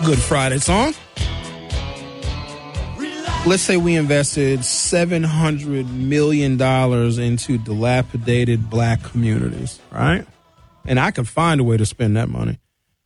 good Friday song. Let's say we invested $700 million into dilapidated black communities, right? And I could find a way to spend that money.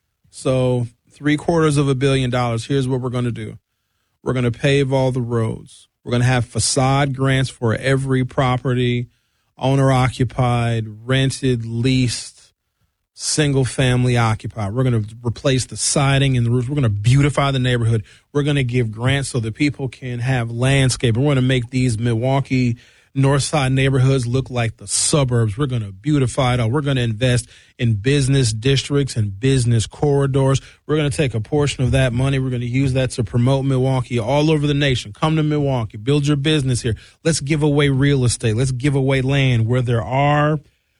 So $750 million. Here's what we're going to do. We're going to pave all the roads. We're going to have facade grants for every property, owner-occupied, rented, leased, single-family occupied. We're going to replace the siding and the roofs. We're going to beautify the neighborhood. We're going to give grants so that people can have landscape. We're going to make these Milwaukee North Side neighborhoods look like the suburbs. We're going to beautify it all. We're going to invest in business districts and business corridors. We're going to take a portion of that money. We're going to use that to promote Milwaukee all over the nation. Come to Milwaukee. Build your business here. Let's give away real estate. Let's give away land where there are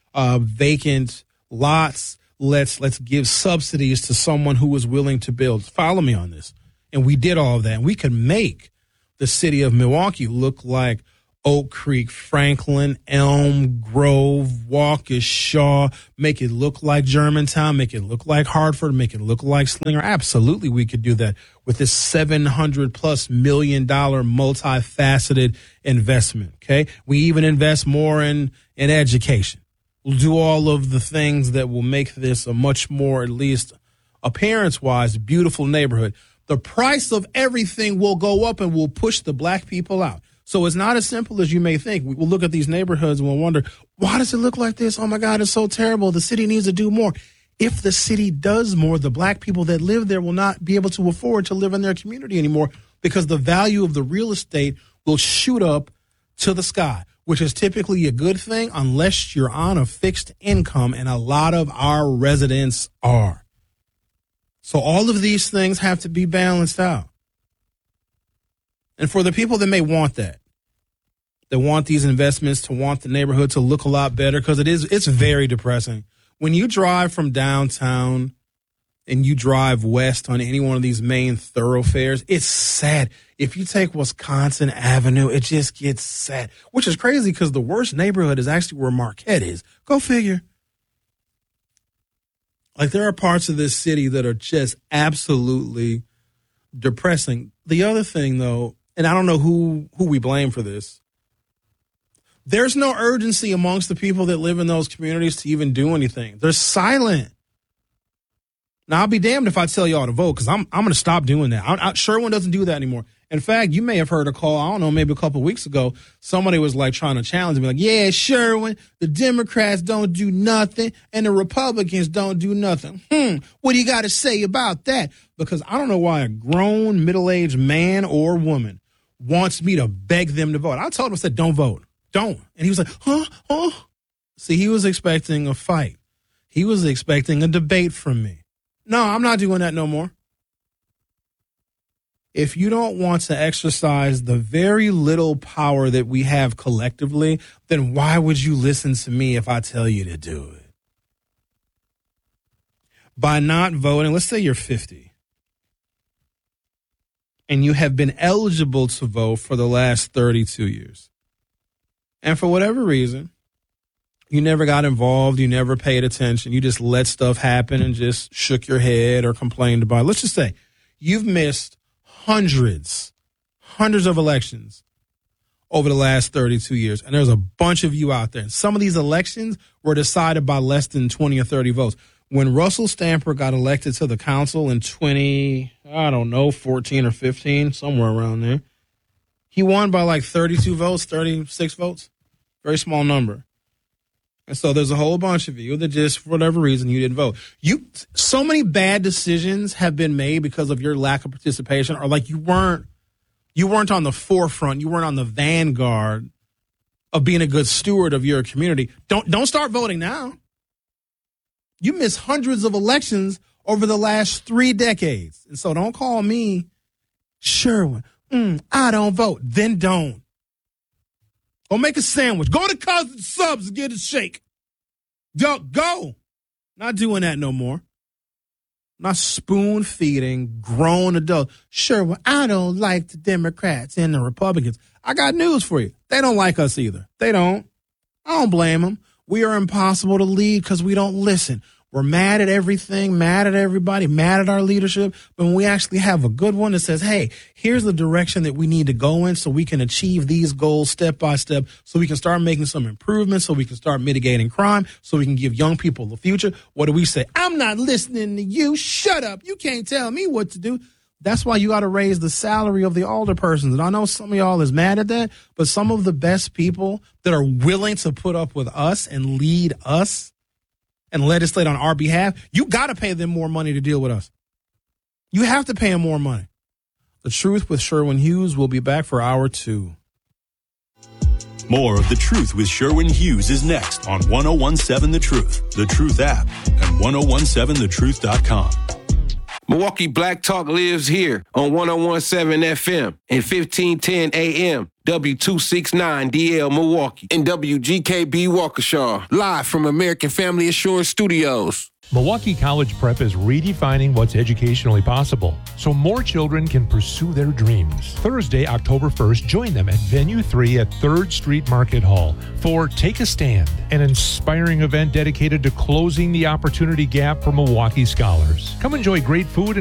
vacant lots. Let's give subsidies to someone who is willing to build. Follow me on this. And we did all of that. And we could make the city of Milwaukee look like Oak Creek, Franklin, Elm Grove, Waukesha, make it look like Germantown, make it look like Hartford, make it look like Slinger. Absolutely, we could do that with this $700+ million multifaceted investment. Okay, we even invest more in education. We'll do all of the things that will make this a much more, at least appearance-wise, beautiful neighborhood. The price of everything will go up and will push the black people out. So it's not as simple as you may think. We'll look at these neighborhoods and we'll wonder, why does it look like this? Oh, my God, it's so terrible. The city needs to do more. If the city does more, the black people that live there will not be able to afford to live in their community anymore because the value of the real estate will shoot up to the sky, which is typically a good thing unless you're on a fixed income, and a lot of our residents are. So all of these things have to be balanced out. And for the people that may want that, they want these investments to want the neighborhood to look a lot better, because it's very depressing. When you drive from downtown and you drive west on any one of these main thoroughfares, it's sad. If you take Wisconsin Avenue, it just gets sad, which is crazy because the worst neighborhood is actually where Marquette is. Go figure. Like, there are parts of this city that are just absolutely depressing. The other thing, though, and I don't know who we blame for this, there's no urgency amongst the people that live in those communities to even do anything. They're silent. Now, I'll be damned if I tell y'all to vote, because I'm going to stop doing that. Sherwin doesn't do that anymore. In fact, you may have heard a call, I don't know, maybe a couple of weeks ago, somebody was like trying to challenge me, like, yeah, Sherwin, the Democrats don't do nothing and the Republicans don't do nothing. What do you got to say about that? Because I don't know why a grown middle-aged man or woman wants me to beg them to vote. I told him, I said, don't vote. Don't. And he was like, huh? See, he was expecting a fight. He was expecting a debate from me. No, I'm not doing that no more. If you don't want to exercise the very little power that we have collectively, then why would you listen to me if I tell you to do it? By not voting, let's say you're 50 and you have been eligible to vote for the last 32 years. And for whatever reason, you never got involved, you never paid attention, you just let stuff happen and just shook your head or complained about it. Let's just say you've missed hundreds of elections over the last 32 years. And there's a bunch of you out there. And some of these elections were decided by less than 20 or 30 votes. When Russell Stamper got elected to the council in 14 or 15, somewhere around there, he won by like 32 votes, 36 votes. Very small number. And so there's a whole bunch of you that just, for whatever reason, you didn't vote. So many bad decisions have been made because of your lack of participation, or like you weren't on the forefront, you weren't on the vanguard of being a good steward of your community. Don't start voting now. You missed hundreds of elections over the last 3 decades. And so don't call me Sherwin. I don't vote. Then don't. Go make a sandwich. Go to Cousin Subs and get a shake. Go. Not doing that no more. Not spoon feeding grown adults. Sure, I don't like the Democrats and the Republicans. I got news for you. They don't like us either. They don't. I don't blame them. We are impossible to lead because we don't listen. We're mad at everything, mad at everybody, mad at our leadership. But when we actually have a good one that says, hey, here's the direction that we need to go in so we can achieve these goals step by step, so we can start making some improvements, so we can start mitigating crime, so we can give young people the future. What do we say? I'm not listening to you. Shut up. You can't tell me what to do. That's why you got to raise the salary of the alder persons. And I know some of y'all is mad at that, but some of the best people that are willing to put up with us and lead us and legislate on our behalf, you got to pay them more money to deal with us. You have to pay them more money. The Truth with Sherwin Hughes will be back for hour 2. More of The Truth with Sherwin Hughes is next on 1017 The Truth, The Truth app, and 1017thetruth.com. Milwaukee Black Talk lives here on 1017 FM and 1510 AM. W269DL Milwaukee and WGKB Waukesha, live from American Family Assurance Studios. Milwaukee College Prep is redefining what's educationally possible so more children can pursue their dreams. Thursday, October 1st, join them at Venue 3 at 3rd Street Market Hall for Take a Stand, an inspiring event dedicated to closing the opportunity gap for Milwaukee scholars. Come enjoy great food and